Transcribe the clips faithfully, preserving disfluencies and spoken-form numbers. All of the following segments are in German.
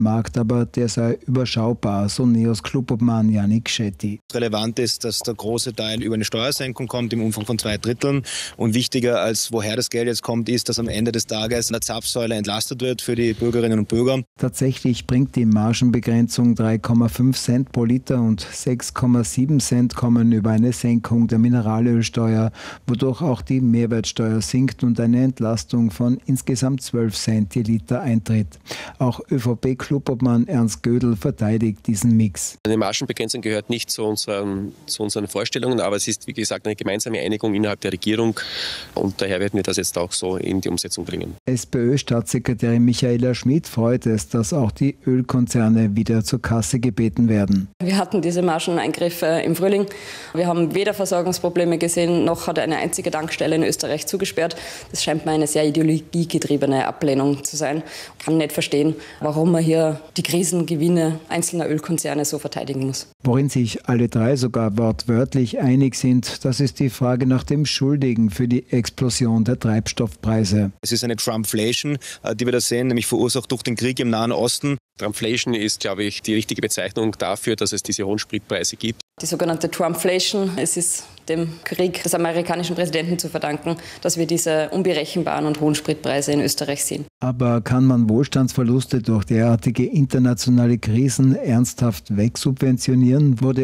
Markt aber, der sei überschaubar, so Neos Clubobmann Yannick Schetti. Relevant ist, dass der große Teil über eine Steuersenkung kommt im Umfang von zwei Dritteln. Und wichtiger als woher das Geld jetzt kommt, ist, dass am Ende des Tages eine Zapfsäule entlastet wird für die Bürgerinnen und Bürger. Tatsächlich bringt die Margenbegrenzung drei Komma fünf Cent pro Liter und sechs Komma sieben Cent kommen über eine Senkung der Mineralölsteuer, wodurch auch die Mehrwertsteuer sinkt und eine Entlastung von insgesamt zwölf Cent je Liter eintritt. Auch ÖVP-Clubobmann Ernst Gödel verteidigt diesen Mix. Eine Margenbegrenzung gehört nicht zu unseren, zu unseren Vorstellungen, aber es ist, wie gesagt, eine gemeinsame Einigung innerhalb der Regierung und daher werden wir das jetzt auch so in die Umsetzung bringen. SPÖ-Staatssekretärin Michaela Schmid freut es, dass auch die Ölkonzerne wieder zur Kasse gebeten werden. Wir hatten diese Margeneingriffe im Frühling. Wir haben weder Versorgungsprobleme gesehen, noch hat eine einzige Tankstelle in Österreich zugesperrt. Das scheint mir eine sehr ideologiegetriebene Ablehnung zu sein. Ich kann nicht verstehen, warum man hier die Krisengewinne einzelner Ölkonzerne so verteidigen muss. Worin sich alle drei sogar wortwörtlich einig sind, das ist die Frage nach dem Schuldigen für die Explosion der Treibstoffpreise. Es ist eine Trumpflation, die wir da sehen, nämlich verursacht durch den Krieg im Nahen Osten. Trumpflation ist, glaube ich, die richtige Bezeichnung dafür, dass es diese hohen Spritpreise gibt. Die sogenannte Trumpflation, es ist dem Krieg des amerikanischen Präsidenten zu verdanken, dass wir diese unberechenbaren und hohen Spritpreise in Österreich sehen. Aber kann man Wohlstandsverluste durch derartige internationale Krisen ernsthaft wegsubventionieren, wurde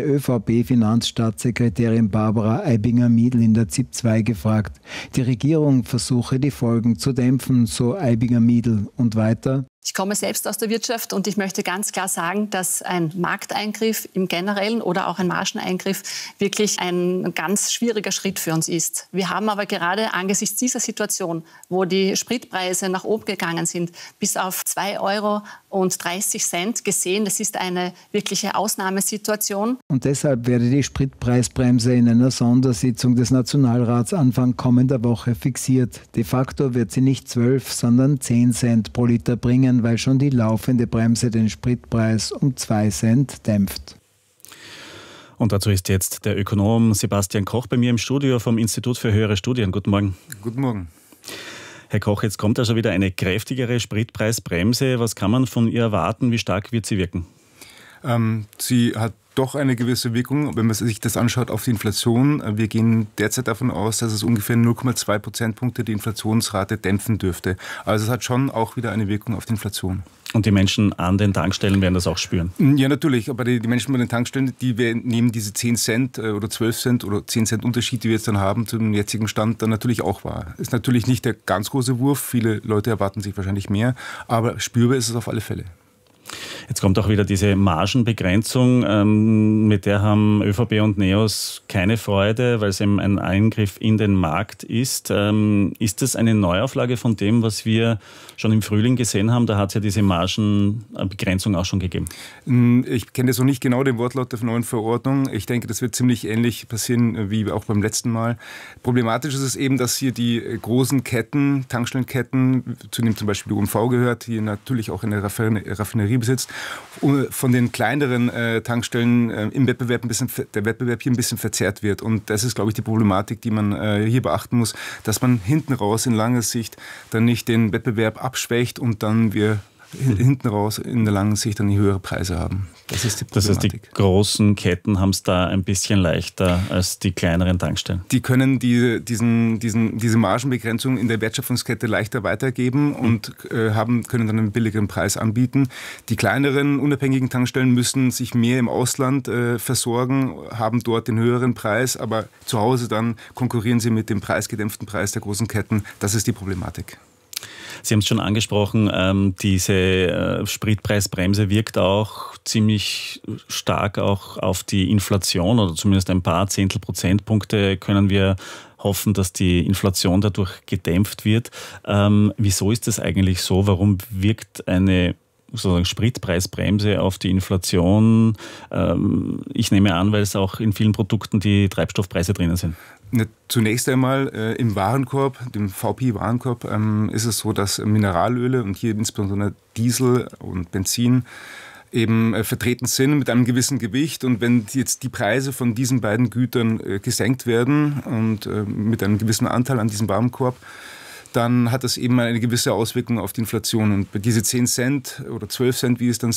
ÖVP-Finanzstaatssekretärin Barbara Aibinger-Miedl in der Z I P zwei gefragt. Die Regierung versuche, die Folgen zu dämpfen, so Aibinger-Miedl. Und weiter: Ich komme selbst aus der Wirtschaft und ich möchte ganz klar sagen, dass ein Markteingriff im Generellen oder auch ein Margeneingriff wirklich ein ganz schwieriger Schritt für uns ist. Wir haben aber gerade angesichts dieser Situation, wo die Spritpreise nach oben gegangen sind, bis auf zwei Euro und dreißig Cent gesehen, das ist eine wirkliche Ausnahmesituation. Und deshalb werde die Spritpreisbremse in einer Sondersitzung des Nationalrats Anfang kommender Woche fixiert. De facto wird sie nicht zwölf, sondern zehn Cent pro Liter bringen, weil schon die laufende Bremse den Spritpreis um zwei Cent dämpft. Und dazu ist jetzt der Ökonom Sebastian Koch bei mir im Studio vom Institut für höhere Studien. Guten Morgen. Guten Morgen. Herr Koch, jetzt kommt also wieder eine kräftigere Spritpreisbremse. Was kann man von ihr erwarten? Wie stark wird sie wirken? Ähm, sie hat doch eine gewisse Wirkung, wenn man sich das anschaut auf die Inflation. Wir gehen derzeit davon aus, dass es ungefähr null Komma zwei Prozentpunkte die Inflationsrate dämpfen dürfte. Also es hat schon auch wieder eine Wirkung auf die Inflation. Und die Menschen an den Tankstellen werden das auch spüren? Ja, natürlich. Aber die, die Menschen bei den Tankstellen, die nehmen diese zehn Cent oder zwölf Cent oder zehn Cent Unterschied, die wir jetzt dann haben zum jetzigen Stand, dann natürlich auch wahr. Ist natürlich nicht der ganz große Wurf. Viele Leute erwarten sich wahrscheinlich mehr. Aber spürbar ist es auf alle Fälle. Jetzt kommt auch wieder diese Margenbegrenzung, ähm, mit der haben ÖVP und Neos keine Freude, weil es eben ein Eingriff in den Markt ist. Ähm, ist das eine Neuauflage von dem, was wir schon im Frühling gesehen haben? Da hat es ja diese Margenbegrenzung auch schon gegeben. Ich kenne jetzt noch nicht genau den Wortlaut der neuen Verordnung. Ich denke, das wird ziemlich ähnlich passieren wie auch beim letzten Mal. Problematisch ist es eben, dass hier die großen Ketten, Tankstellenketten, zu dem zum Beispiel die O M V gehört, die natürlich auch eine Raffinerie besitzt, von den kleineren äh, Tankstellen äh, im Wettbewerb ein bisschen, der Wettbewerb hier ein bisschen verzerrt wird. Und das ist, glaube ich, die Problematik, die man äh, hier beachten muss, dass man hinten raus in langer Sicht dann nicht den Wettbewerb abschwächt und dann wir hinten raus in der langen Sicht dann höhere Preise haben. Das ist die Problematik. Das heißt, die großen Ketten haben es da ein bisschen leichter als die kleineren Tankstellen? Die können die, diesen, diesen, diese Margenbegrenzung in der Wertschöpfungskette leichter weitergeben und äh, haben, können dann einen billigeren Preis anbieten. Die kleineren unabhängigen Tankstellen müssen sich mehr im Ausland äh, versorgen, haben dort den höheren Preis, aber zu Hause dann konkurrieren sie mit dem preisgedämpften Preis der großen Ketten. Das ist die Problematik. Sie haben es schon angesprochen, ähm, diese äh, Spritpreisbremse wirkt auch ziemlich stark auch auf die Inflation oder zumindest ein paar Zehntel Prozentpunkte können wir hoffen, dass die Inflation dadurch gedämpft wird. Ähm, wieso ist das eigentlich so? Warum wirkt eine sozusagen Spritpreisbremse auf die Inflation? Ähm, ich nehme an, weil es auch in vielen Produkten die Treibstoffpreise drinnen sind. Zunächst einmal äh, im Warenkorb, dem V P I-Warenkorb, ähm, ist es so, dass Mineralöle und hier insbesondere Diesel und Benzin eben äh, vertreten sind mit einem gewissen Gewicht. Und wenn jetzt die Preise von diesen beiden Gütern äh, gesenkt werden und äh, mit einem gewissen Anteil an diesem Warenkorb, dann hat das eben eine gewisse Auswirkung auf die Inflation. Und diese zehn Cent oder zwölf Cent, wie es dann